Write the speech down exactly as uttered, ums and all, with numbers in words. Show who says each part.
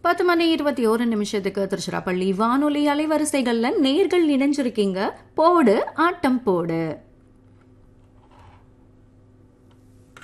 Speaker 1: பத்து மணி இருபத்தி ஒரு நிமிஷத்துக்கு திருச்சிராப்பள்ளி வானொலி அலைவரிசைகள்ல நேர்கள் இணைஞ்சிருக்கீங்க. போடு ஆட்டம் போடு.